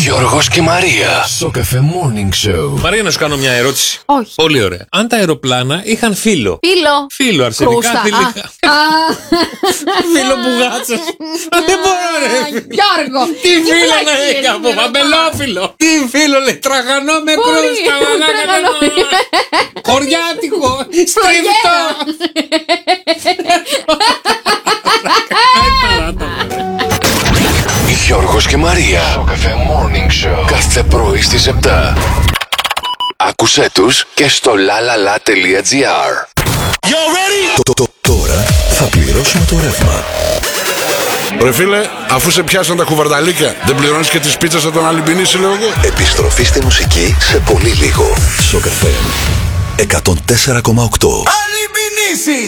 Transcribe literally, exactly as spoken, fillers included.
Γιώργος και Μαρία. Σοκαφέ Morning Show. Μαρία, να σου κάνω μια ερώτηση. Όχι. Πολύ ωραία. Αν τα αεροπλάνα είχαν φύλλο. Φίλο. Φύλλο, αρσενικά, Κρούστα. θηλυκά. Φύλλο μπουγάτσας. Δεν μπορώ, ρε. Γιώργο. Τι φύλλο να έχει από παμπελόφυλλο. Τι φύλλο λέει, τραγανό με κρούστα. Χωριάτικο, στριφτό. Γιώργος και Μαρία. Σοκαφέ Morning Show. Κάθε πρωί στις επτά. Άκουσέ τους και στο lalala.gr. Το, το, τώρα θα πληρώσουμε το ρεύμα. Ρε φίλε, αφού σε πιάσαν τα κουβαρδαλίκια, δεν πληρώνεις και τις πίτσες από τον Αλυμπινίση, λέω εγώ. Επιστροφή στη μουσική σε πολύ λίγο. Σοκαφέ εκατόν τέσσερα κόμμα οκτώ. Αλυμπινίσεις!